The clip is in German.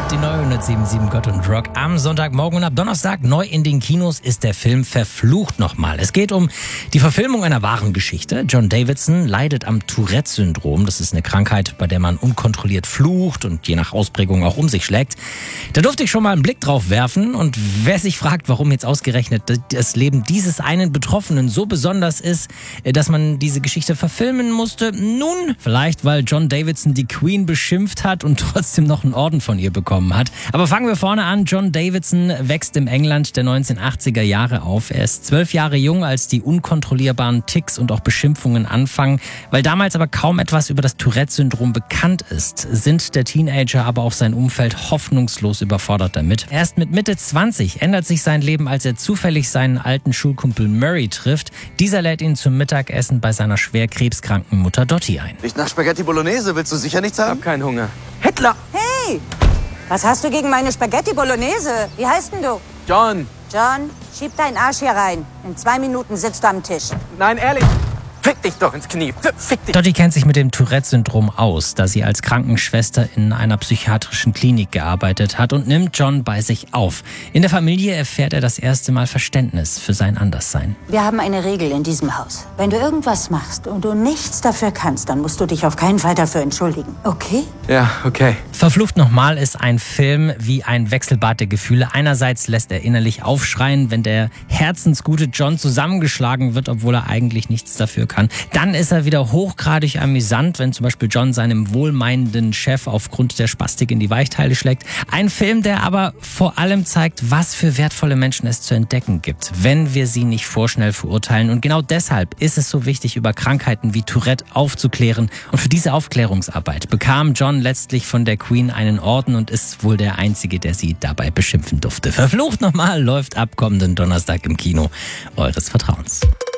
Die neue 107.7 Gott und Rock am Sonntagmorgen und ab Donnerstag neu in den Kinos ist der Film Verflucht nochmal. Es geht um die Verfilmung einer wahren Geschichte. John Davidson leidet am Tourette-Syndrom. Das ist eine Krankheit, bei der man unkontrolliert flucht und je nach Ausprägung auch um sich schlägt. Da durfte ich schon mal einen Blick drauf werfen und wer sich fragt, warum jetzt ausgerechnet das Leben dieses einen Betroffenen so besonders ist, dass man diese Geschichte verfilmen musste, nun, vielleicht weil John Davidson die Queen beschimpft hat und trotzdem noch einen Orden von ihr bekommen hat. Aber fangen wir vorne an. John Davidson wächst im England der 1980er Jahre auf. Er ist 12 Jahre jung, als die unkontrollierbaren Ticks und auch Beschimpfungen anfangen. Weil damals aber kaum etwas über das Tourette-Syndrom bekannt ist, sind der Teenager, aber auch sein Umfeld hoffnungslos überfordert damit. Erst mit Mitte 20 ändert sich sein Leben, als er zufällig seinen alten Schulkumpel Murray trifft. Dieser lädt ihn zum Mittagessen bei seiner schwer krebskranken Mutter Dottie ein. Riecht nach Spaghetti Bolognese. Willst du sicher nichts haben? Ich hab keinen Hunger. Hitler! Hey! Was hast du gegen meine Spaghetti Bolognese? Wie heißt denn du? John! John, schieb deinen Arsch hier rein. In 2 Minuten sitzt du am Tisch. Nein, ehrlich! Fick dich doch ins Knie! Fick dich! Dottie kennt sich mit dem Tourette-Syndrom aus, da sie als Krankenschwester in einer psychiatrischen Klinik gearbeitet hat und nimmt John bei sich auf. In der Familie erfährt er das erste Mal Verständnis für sein Anderssein. Wir haben eine Regel in diesem Haus. Wenn du irgendwas machst und du nichts dafür kannst, dann musst du dich auf keinen Fall dafür entschuldigen. Okay? Ja, okay. Verflucht nochmal ist ein Film wie ein Wechselbad der Gefühle. Einerseits lässt er innerlich aufschreien, wenn der herzensgute John zusammengeschlagen wird, obwohl er eigentlich nichts dafür kann. Dann ist er wieder hochgradig amüsant, wenn zum Beispiel John seinem wohlmeinenden Chef aufgrund der Spastik in die Weichteile schlägt. Ein Film, der aber vor allem zeigt, was für wertvolle Menschen es zu entdecken gibt, wenn wir sie nicht vorschnell verurteilen. Und genau deshalb ist es so wichtig, über Krankheiten wie Tourette aufzuklären. Und für diese Aufklärungsarbeit bekam John letztlich von der Queen einen Orden und ist wohl der Einzige, der sie dabei beschimpfen durfte. Verflucht nochmal läuft ab kommenden Donnerstag im Kino eures Vertrauens.